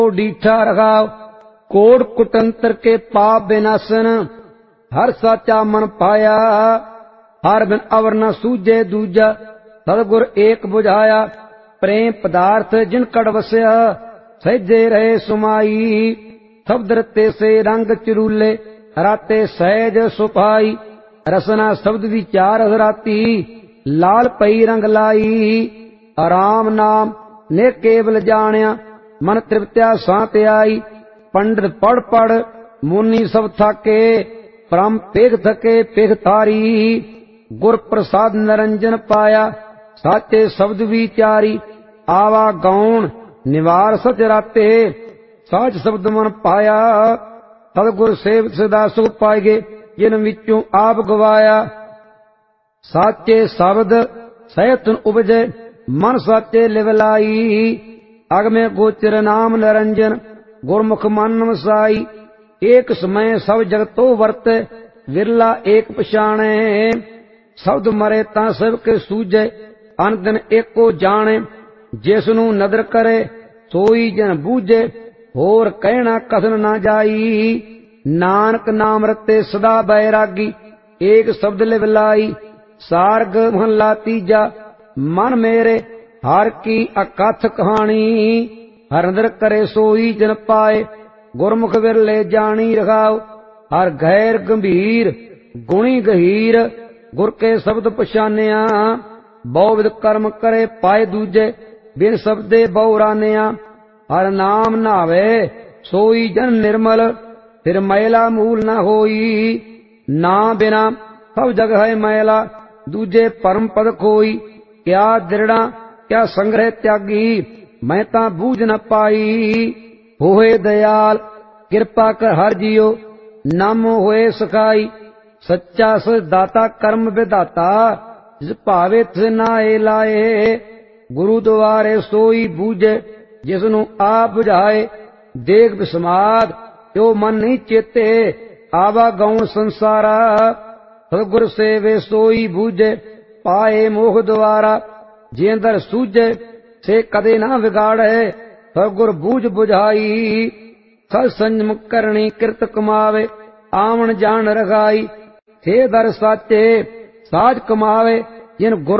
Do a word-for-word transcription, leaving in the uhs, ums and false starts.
डीठा रखाव कोट कुटंत्र के पाप विनाशन हर साचा मन पाया हर बिन अवर न सूझे दूजा सतगुर एक बुझाया प्रेम पदार्थ जिन कड़ वस्या सहजे रहे सुमाई शब्द रते से रंग चिरूले राते सहज सुपाई रसना शब्द विचार हराती लाल पई रंग लाई आराम नाम ने केवल जानिया मन तृप्त्या सांत आई पंडित पढ़ पढ़ मुनि सब थाके परम पेघ थके पेघ तारी गुर प्रसाद निरंजन पाया साचे शब्द विचारी आवा गौण निवार सच राते साच शब्द मन पाया सतगुर सेवक सदा सुख पाएगे जिन विचों आप गवाया साचे शब्द सहतन उपजे मन साचे लिवलाई अगमे गोचर नाम निरंजन गुरमुख मन वसाई एक समय सब जगतो वर्त विरला एक पछाणे शब्द मरे ता सब के सूझे अन दिन एको जाने जिसनू नदर करे सोई जन बूझे होर कहना कथन ना जाई नानक नाम रते सदा बैरागी एक शब्द लिवलाई सारग महला तीजा मन मेरे हर की अकथ कहानी हर अंदर करे सोई जन पाए गुरमुख विरले जानी रखाओ हर गैर गंभीर गुणी गहीर गुर के शब्द पछानिया बहुविध कर्म करे पाए दूजे बिन शब्दे बहुरानिया हर नाम नावे सोई जन निर्मल फिर मैला मूल न होई ना बिना सब जग है मैला दूजे परम पद खोई क्या दृढ़ा क्या संग्रह त्यागी मैं ता बूझ न पाई होए दयाल कृपा कर हर जियो नामो होए सखाई सच्चा सच दाता कर्म विदाता जिस भावे तिस नाए लाए गुरु द्वारे सोई बूझे जिसनु आप बुझाए देख विस्माद जो मन नहीं चेते आवा गौण संसारा सतगुर सेवे सोई बूझे पाए मोह द्वारा जेंदर सूझे से कदे ना बिगाड़े सतगुर बूझ बुझाई सत संयम करनी कृत कमावे आवन जान रखाई थे दर साचे साज कमावे जिन गुर